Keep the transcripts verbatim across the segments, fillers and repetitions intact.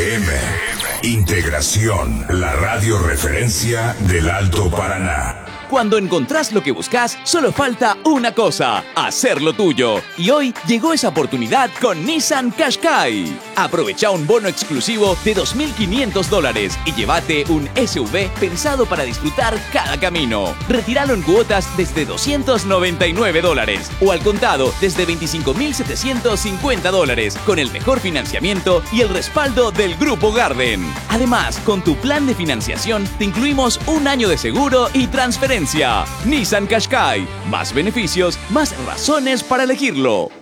M. Integración, la radio referencia del Alto Paraná. Cuando encontrás lo que buscas, solo falta una cosa: hacerlo tuyo. Y hoy llegó esa oportunidad con Nissan Qashqai. Aprovecha un bono exclusivo de dos mil quinientos dólares y llévate un S U V pensado para disfrutar cada camino. Retíralo en cuotas desde doscientos noventa y nueve dólares o al contado desde veinticinco mil setecientos cincuenta dólares con el mejor financiamiento y el respaldo del Grupo Garden. Además, con tu plan de financiación te incluimos un año de seguro y transferencia. Nissan Qashqai. Más beneficios, más razones para elegirlo.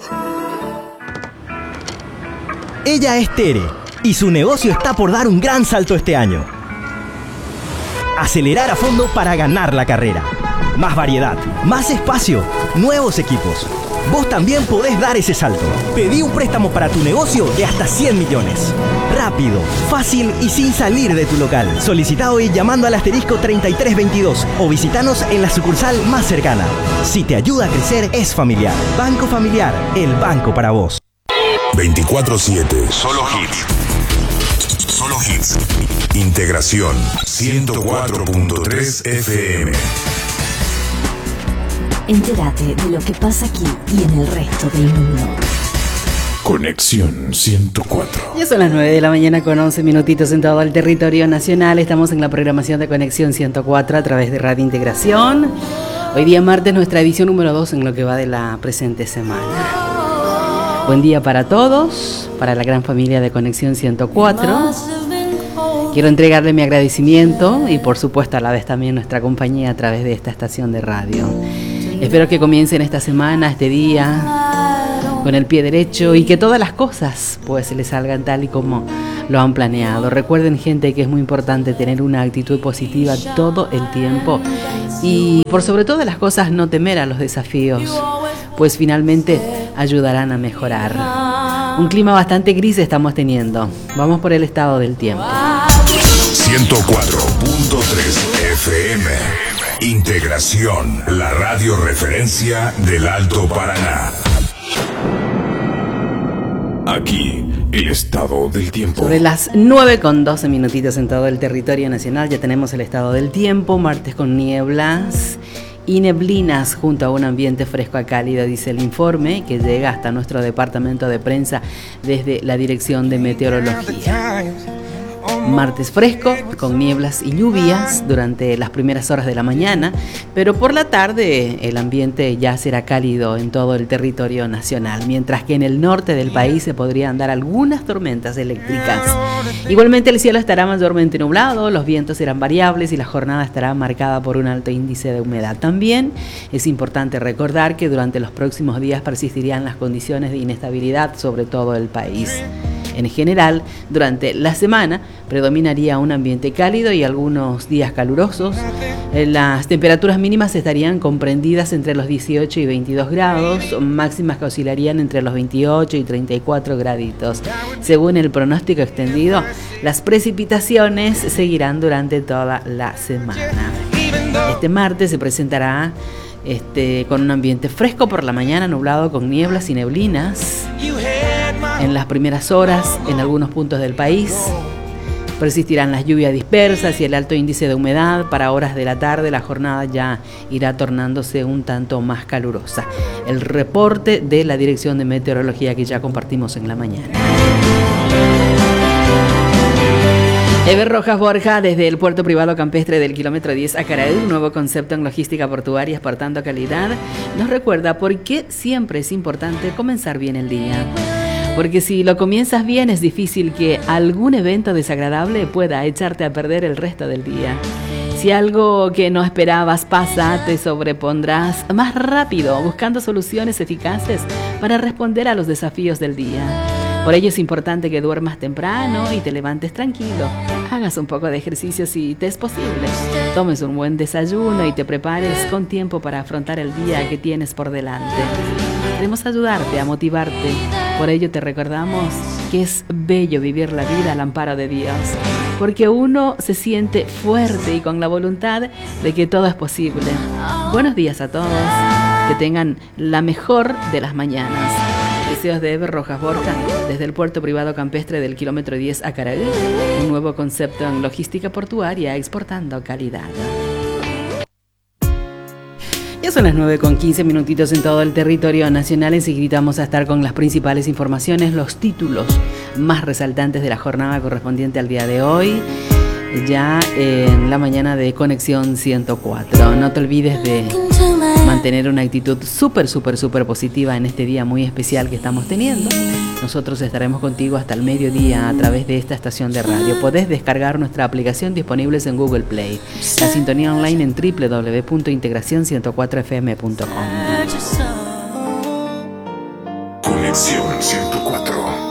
Ella es Tere y su negocio está por dar un gran salto este año. Acelerar a fondo para ganar la carrera. Más variedad, más espacio, nuevos equipos. Vos también podés dar ese salto. Pedí un préstamo para tu negocio de hasta cien millones. Rápido, fácil y sin salir de tu local. Solicita hoy llamando al asterisco treinta y tres veintidós o visitanos en la sucursal más cercana. Si te ayuda a crecer, es familiar. Banco Familiar, el banco para vos. veinticuatro siete. Solo hits. Solo hits. Integración ciento cuatro punto tres F M. Entérate de lo que pasa aquí y en el resto del mundo. Conexión ciento cuatro. Ya son las nueve de la mañana con once minutitos en todo el territorio nacional. Estamos en la programación de Conexión ciento cuatro a través de Radio Integración. Hoy día martes, nuestra edición número dos en lo que va de la presente semana. Buen día para todos, para la gran familia de Conexión ciento cuatro. Quiero entregarle mi agradecimiento y por supuesto a la vez también nuestra compañía a través de esta estación de radio. Espero que comiencen esta semana, este día, con el pie derecho y que todas las cosas pues les salgan tal y como lo han planeado. Recuerden, gente, que es muy importante tener una actitud positiva todo el tiempo y por sobre todas las cosas no temer a los desafíos, pues finalmente ayudarán a mejorar. Un clima bastante gris estamos teniendo. Vamos por el estado del tiempo. ciento cuatro punto tres F M. Integración, la radio referencia del Alto Paraná. Aquí, el estado del tiempo. Sobre las nueve con doce minutitos en todo el territorio nacional, ya tenemos el estado del tiempo. Martes con nieblas y neblinas junto a un ambiente fresco a cálido, dice el informe que llega hasta nuestro departamento de prensa desde la Dirección de Meteorología. Martes fresco, con nieblas y lluvias durante las primeras horas de la mañana, pero por la tarde el ambiente ya será cálido en todo el territorio nacional, mientras que en el norte del país se podrían dar algunas tormentas eléctricas. Igualmente el cielo estará mayormente nublado, los vientos serán variables y la jornada estará marcada por un alto índice de humedad. También es importante recordar que durante los próximos días persistirían las condiciones de inestabilidad sobre todo el país. En general, durante la semana predominaría un ambiente cálido y algunos días calurosos. Las temperaturas mínimas estarían comprendidas entre los dieciocho y veintidós grados, máximas que oscilarían entre los veintiocho y treinta y cuatro graditos. Según el pronóstico extendido, las precipitaciones seguirán durante toda la semana. Este martes se presentará este, con un ambiente fresco por la mañana, nublado con nieblas y neblinas. En las primeras horas, en algunos puntos del país, persistirán las lluvias dispersas y el alto índice de humedad. Para horas de la tarde, la jornada ya irá tornándose un tanto más calurosa. El reporte de la Dirección de Meteorología que ya compartimos en la mañana. Ever Rojas Borja, desde el puerto privado campestre del kilómetro diez Acaraí, un nuevo concepto en logística portuaria exportando calidad, nos recuerda por qué siempre es importante comenzar bien el día. Porque si lo comienzas bien, es difícil que algún evento desagradable pueda echarte a perder el resto del día. Si algo que no esperabas pasa, te sobrepondrás más rápido, buscando soluciones eficaces para responder a los desafíos del día. Por ello es importante que duermas temprano y te levantes tranquilo. Hagas un poco de ejercicio si te es posible. Tomes un buen desayuno y te prepares con tiempo para afrontar el día que tienes por delante. Queremos ayudarte a motivarte. Por ello te recordamos que es bello vivir la vida al amparo de Dios. Porque uno se siente fuerte y con la voluntad de que todo es posible. Buenos días a todos. Que tengan la mejor de las mañanas. Deseos de Ever Rojas Borja, desde el puerto privado campestre del kilómetro diez a Caraí, un nuevo concepto en logística portuaria exportando calidad. Ya son las nueve con quince minutitos en todo el territorio nacional. Enseguida vamos a estar con las principales informaciones, los títulos más resaltantes de la jornada correspondiente al día de hoy, ya en la mañana de Conexión ciento cuatro. No te olvides de mantener una actitud súper, súper, súper positiva en este día muy especial que estamos teniendo. Nosotros estaremos contigo hasta el mediodía a través de esta estación de radio. Podés descargar nuestra aplicación disponibles en Google Play. La sintonía online en doble u doble u doble u punto integración ciento cuatro f m punto com. Conexión